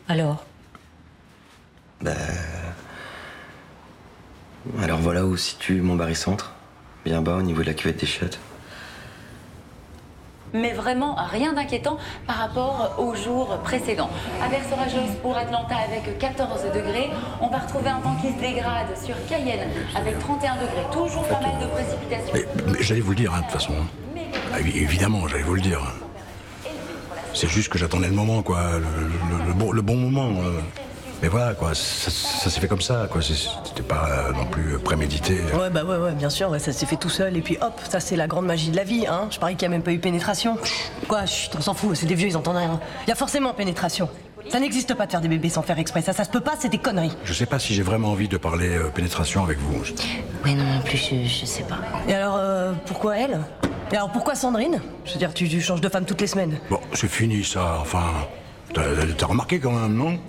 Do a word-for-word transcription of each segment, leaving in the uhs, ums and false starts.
Alors? Bah... Alors voilà où se situe mon barycentre. Bien bas au niveau de la cuvette des chiottes. Mais vraiment rien d'inquiétant par rapport aux jours précédents. Averse orageuse pour Atlanta avec quatorze degrés. On va retrouver un temps qui se dégrade sur Cayenne avec trente et un degrés. Toujours pas mal de précipitations. Mais, mais j'allais vous le dire, hein, de toute façon. Ah, évidemment, j'allais vous le dire. C'est juste que j'attendais le moment, quoi. Le, le, le, bon, le bon moment. Euh. Mais voilà, quoi. Ça, ça s'est fait comme ça, quoi. C'était pas euh, non plus prémédité. Ouais, bah ouais, ouais, bien sûr. Ouais, ça s'est fait tout seul. Et puis hop, ça c'est la grande magie de la vie, hein. Je parie qu'il n'y a même pas eu pénétration. Quoi, chut, on s'en fout. C'est des vieux, ils entendent rien. Il y a forcément pénétration. Ça n'existe pas de faire des bébés sans faire exprès. Ça, ça se peut pas, c'est des conneries. Je sais pas si j'ai vraiment envie de parler euh, pénétration avec vous. Oui, non, non plus, je, je sais pas. Et alors, euh, pourquoi elle? Et alors, pourquoi Sandrine? Je veux dire, tu, tu changes de femme toutes les semaines. Bon, c'est fini, ça. Enfin, t'as remarqué quand même, non?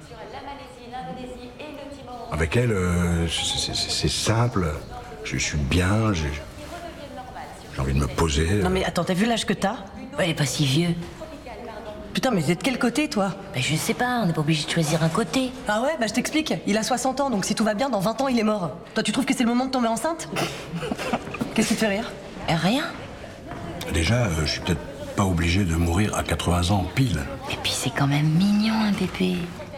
Avec elle, euh, c'est simple. Je, je suis bien, j'ai envie de me poser. Non mais attends, t'as vu l'âge que t'as? Elle est pas si vieux. Putain, mais t'es de quel côté, toi? Bah, je sais pas, on n'est pas obligé de choisir un côté. Ah ouais, bah je t'explique. Il a soixante ans, donc si tout va bien, dans vingt ans, il est mort. Toi, tu trouves que c'est le moment de tomber enceinte? Qu'est-ce qui te fait rire? Euh, Rien. Déjà, euh, je suis peut-être pas obligé de mourir à quatre-vingts ans pile. Et puis c'est quand même mignon, un bébé.